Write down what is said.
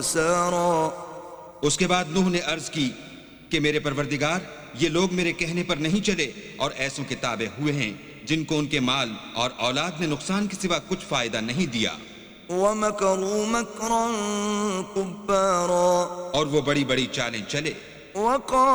उसके बाद नूह ने अर्ज की कि मेरे परवरदिगार, ये लोग मेरे कहने पर नहीं चले और ऐसों के ताबे हुए हैं जिनको उनके माल और औलाद ने नुकसान के सिवा कुछ फायदा नहीं दिया। और वो बड़ी बड़ी चालें चले।